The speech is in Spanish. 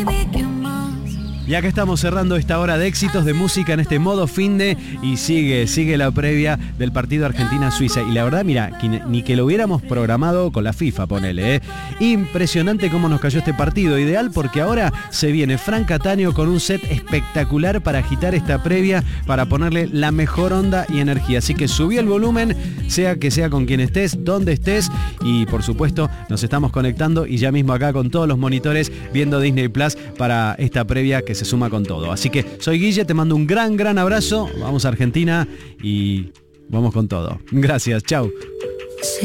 Ya que estamos cerrando esta hora de éxitos de música en este modo finde y sigue la previa del partido Argentina-Suiza. Y la verdad, mira, ni que lo hubiéramos programado con la FIFA, ponele, ¿eh? Impresionante cómo nos cayó este partido. Ideal porque ahora se viene Fran Cattaneo con un set espectacular para agitar esta previa, para ponerle la mejor onda y energía. Así que subí el volumen, sea que sea con quien estés, donde estés. Y por supuesto, nos estamos conectando y ya mismo acá con todos los monitores viendo Disney Plus para esta previa que se suma con todo. Así que soy Guille, te mando un gran abrazo. Vamos a Argentina y vamos con todo. Gracias, chau.